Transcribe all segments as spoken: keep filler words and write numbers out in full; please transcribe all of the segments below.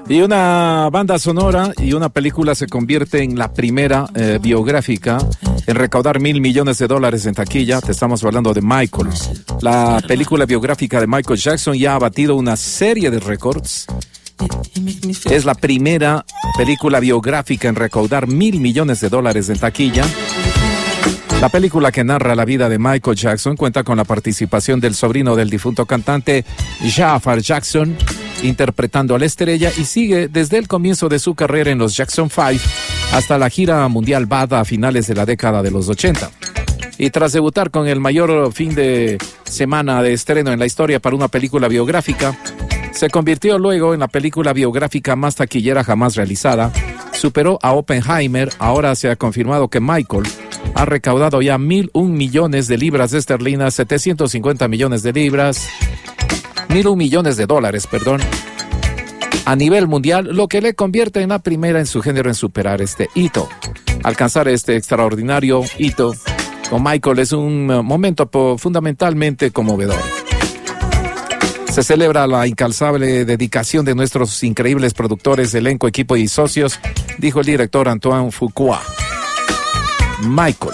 Y una banda sonora y una película se convierte en la primera eh, biográfica en recaudar mil millones de dólares en taquilla. Te estamos hablando de Michael. La película biográfica de Michael Jackson ya ha batido una serie de récords. Es la primera película biográfica en recaudar mil millones de dólares en taquilla. La película, que narra la vida de Michael Jackson, cuenta con la participación del sobrino del difunto cantante Jafar Jackson, interpretando a la estrella, y sigue desde el comienzo de su carrera en los Jackson Five hasta la gira mundial Bad a finales de la década de los ochenta. Y tras debutar con el mayor fin de semana de estreno en la historia para una película biográfica, se convirtió luego en la película biográfica más taquillera jamás realizada. Superó a Oppenheimer. Ahora se ha confirmado que Michael ha recaudado ya mil un millones de libras esterlinas, setecientos cincuenta millones de libras, mil un millones de dólares, perdón, a nivel mundial, lo que le convierte en la primera en su género en superar este hito. Alcanzar este extraordinario hito con Michael es un momento fundamentalmente conmovedor. Se celebra la incansable dedicación de nuestros increíbles productores, elenco, equipo y socios, dijo el director Antoine Fuqua. Michael.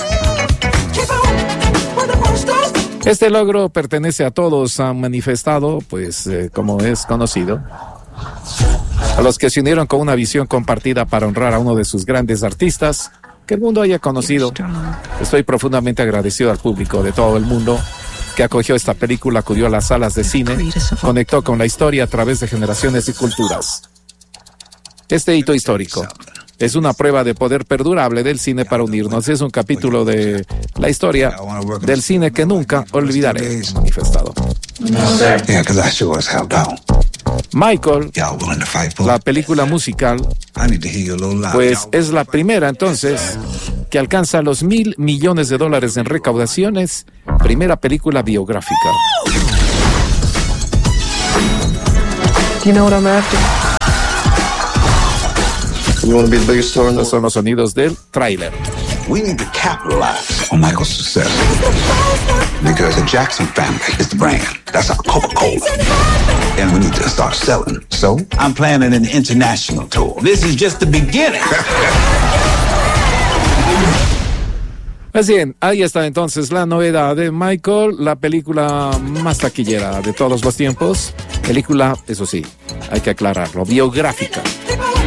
Este logro pertenece a todos, han manifestado, pues eh, como es conocido, a los que se unieron con una visión compartida para honrar a uno de sus grandes artistas que el mundo haya conocido. Estoy profundamente agradecido al público de todo el mundo que acogió esta película, acudió a las salas de cine, conectó con la historia a través de generaciones y culturas. Este hito histórico es una prueba de poder perdurable del cine para unirnos. Es un capítulo de la historia del cine que nunca olvidaré, manifestado. Michael, la película musical, pues es la primera entonces que alcanza los mil millones de dólares en recaudaciones, primera película biográfica. Do you know what I'm after? You want to be the biggest star in the Estos son los sonidos del tráiler. We need to capitalize on Michael's success because the Jackson family is the brand. That's our Coca-Cola. And we need to start selling. So I'm planning an international tour. This is just the beginning. Pues bien, ahí está entonces la novedad de Michael, la película más taquillera de todos los tiempos. Película, eso sí, hay que aclararlo, biográfica.